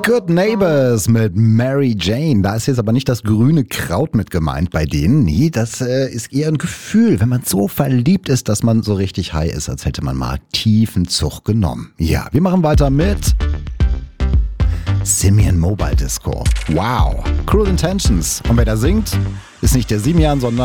Good Neighbors mit Mary Jane. Da ist jetzt aber nicht das grüne Kraut mit gemeint bei denen. Nee, das ist eher ein Gefühl, wenn man so verliebt ist, dass man so richtig high ist, als hätte man mal tiefen Zug genommen. Ja, wir machen weiter mit Simian Mobile Disco. Wow, Cruel Intentions. Und wer da singt, ist nicht der Simian, sondern